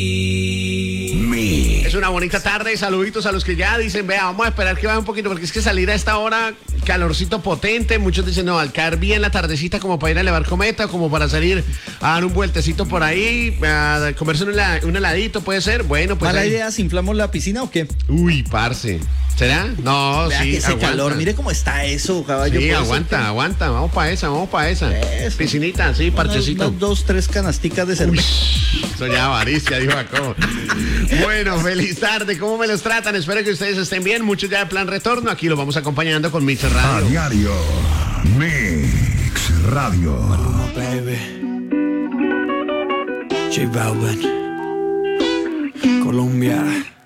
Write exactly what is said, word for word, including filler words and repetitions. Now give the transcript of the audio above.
Es una bonita tarde, saluditos a los que ya dicen, vea, vamos a esperar que baje un poquito, porque es que salir a esta hora, calorcito potente, muchos dicen, no, al caer bien la tardecita como para ir a elevar cometa, como para salir a dar un vueltecito por ahí, a comerse un, helad, un heladito, puede ser, bueno, pues ¿Mala ahí. idea, si inflamos la piscina o qué? Uy, parce, ¿será? No, Vea sí, que ese aguanta. calor, mire cómo está eso, caballo. Sí, por eso aguanta, que- aguanta, vamos para esa, vamos para esa. Eso. Piscinita, sí, Unas- parchecito. unas dos, tres canasticas de cerveza. Eso ya avaricia, dijo Jacobo. Bueno, feliz tarde. ¿Cómo me los tratan? Espero que ustedes estén bien. Muchos ya de plan retorno. Aquí los vamos acompañando con Mix A Radio. diario. Mix Radio. Baby, J Balvin, Colombia.